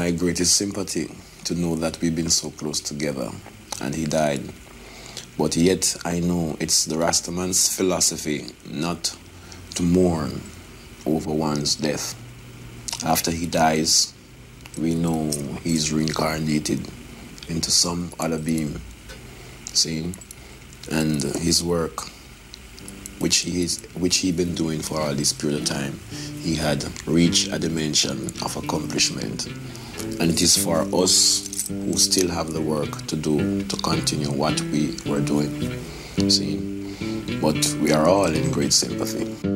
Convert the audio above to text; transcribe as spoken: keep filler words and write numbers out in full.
my greatest sympathy to know that we've been so close together and he died. But yet I know it's the Rastaman's philosophy not to mourn over one's death. After he dies, we know he's reincarnated into some other being. See? And his work, which he is, which he been doing for all this period of time, he had reached a dimension of accomplishment. And it is for us who still have the work to do to continue what we were doing. See? But we are all in great sympathy.